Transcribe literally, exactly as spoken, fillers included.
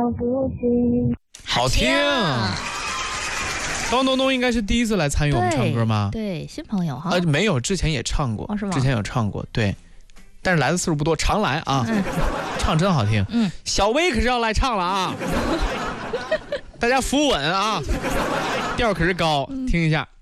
不尽。 好听。高东东应该是第一次来参与我们唱歌吗？ 对，新朋友哈。 呃，没有，之前也唱过， 哦、是吗？ 之前有唱过，对，但是来的次数不多，常来啊， 嗯、 唱真好听。 嗯， 小薇可是要来唱了啊，大家扶稳啊，调可是高，听一下。